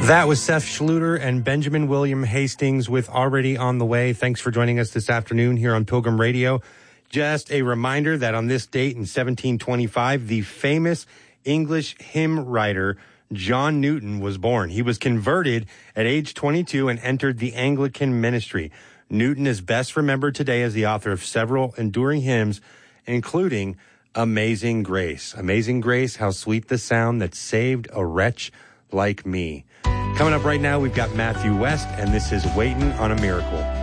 That was Seth Schluter and Benjamin William Hastings with Already on the Way. Thanks for joining us this afternoon here on Pilgrim Radio. Just a reminder that on this date in 1725, the famous English hymn writer John Newton was born. He was converted at age 22 and entered the Anglican ministry. Newton is best remembered today as the author of several enduring hymns, including Amazing Grace. Amazing Grace, how sweet the sound that saved a wretch like me. Coming up right now, we've got Matthew West, and this is Waiting on a Miracle.